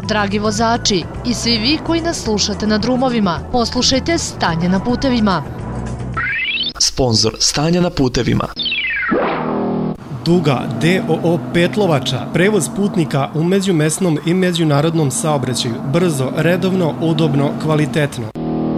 Dragi vozači i svi vi koji nas slušate na drumovima, poslušajte Stanje na putevima. Sponzor Stanja na putevima. Duga DOO Petlovača, prevoz putnika u međumesnom i međunarodnom saobraćaju, brzo, redovno, udobno, kvalitetno.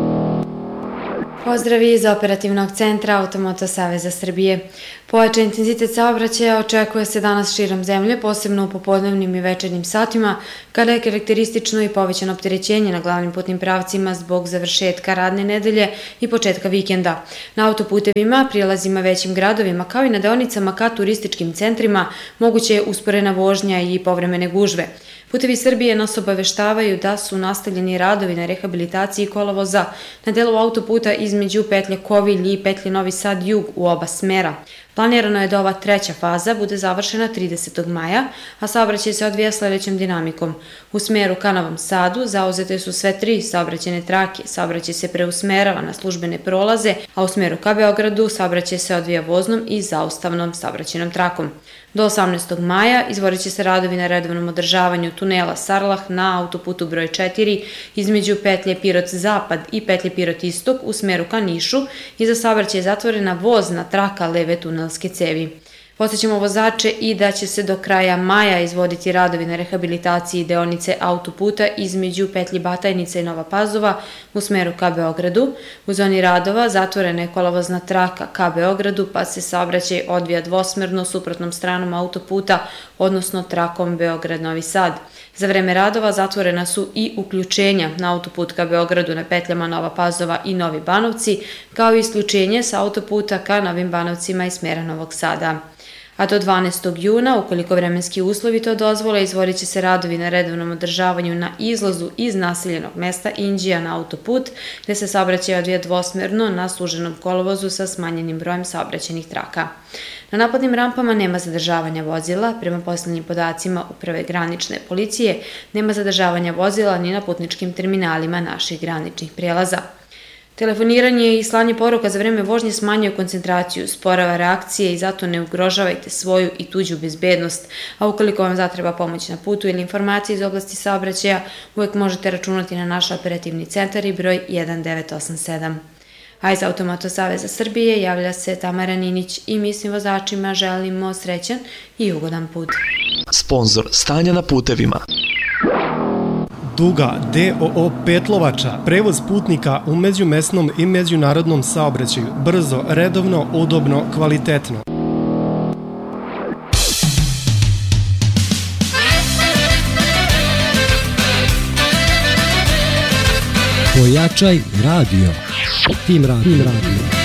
Pozdravi iz operativnog centra Automoto Saveza Srbije. Pojačan intenzitet saobraćaja očekuje se danas širom zemlje, posebno u popodnevnim i večernjim satima, kada je karakteristično i povećano opterećenje na glavnim putnim pravcima zbog završetka radne nedelje i početka vikenda. Na autoputevima, prijelazima većim gradovima, kao i na deonicama ka turističkim centrima, moguće je usporena vožnja i povremene gužve. Putevi Srbije nas obaveštavaju da su nastavljeni radovi na rehabilitaciji kolovoza na delu autoputa između petlje Kovilj i petlje Novi Sad Jug u oba smera. Planirano je da ova treća faza bude završena 30. maja, a saobraćaj se odvija sledećom dinamikom. U smeru ka Novom Sadu zauzete su sve 3 saobraćajne trake, saobraćaj se preusmerava na službene prolaze, a u smeru ka Beogradu saobraćaj se odvija voznom i zaustavnom saobraćajnom trakom. Do 18. maja izvodit će se radovi na redovnom održavanju tunela Sarlah na autoputu broj 4 između petlje Pirot-Zapad i petlje Pirot-Istok u smeru ka Nišu i za saobraćaj je zatvorena vozna traka leve tunelske cevi. Podsećamo vozače i da će se do kraja maja izvoditi radovi na rehabilitaciji deonice autoputa između petlji Batajnica i Nova Pazova u smeru ka Beogradu. U zoni radova zatvorena je kolovozna traka ka Beogradu, pa se saobraćaj odvija dvosmerno suprotnom stranom autoputa, odnosno trakom Beograd-Novi Sad. Za vreme radova zatvorena su i uključenja na autoput ka Beogradu na petljama Nova Pazova i Novi Banovci, kao i isključenje sa autoputa ka Novim Banovcima i smera Novog Sada. A do 12. juna, ukoliko vremenski uslovi to dozvole, izvodit će se radovi na redovnom održavanju na izlazu iz naseljenog mesta Inđija na autoput, gde se saobraćaj odvija dvosmerno na suženom kolovozu sa smanjenim brojem saobraćajnih traka. Na naplatnim rampama nema zadržavanja vozila, prema poslednjim podacima Uprave granične policije, nema zadržavanja vozila ni na putničkim terminalima naših graničnih prelaza. Telefoniranje i slanje poruka za vreme vožnje smanjuje koncentraciju, sporava reakcije i zato ne ugrožavajte svoju i tuđu bezbednost, a ukoliko vam zatreba pomoć na putu ili informacije iz oblasti saobraćaja, uvek možete računati na naš operativni centar i broj 1987. A iz Automoto Saveza Srbije javlja se Tamara Ninić i mi svim vozačima želimo srećan i ugodan put. Sponzor Stanja na putevima. Duga DOO Petlovača, prevoz putnika u međumesnom i međunarodnom saobraćaju, brzo, redovno, udobno, kvalitetno. Pojačaj radio. Tim radio.